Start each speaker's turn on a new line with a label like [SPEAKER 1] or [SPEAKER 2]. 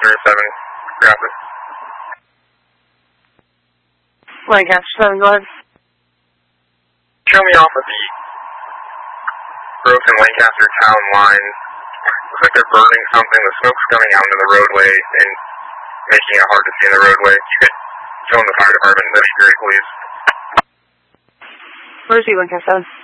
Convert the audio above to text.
[SPEAKER 1] Lancaster 7, Rapid.
[SPEAKER 2] Lancaster 7, go ahead.
[SPEAKER 1] Show me off of the broken Lancaster town line. Looks like they're burning something. The smoke's coming out into the roadway and making it hard to see in the roadway. You could phone the fire department. That'd be great, please.
[SPEAKER 2] Where's he, Lancaster 7?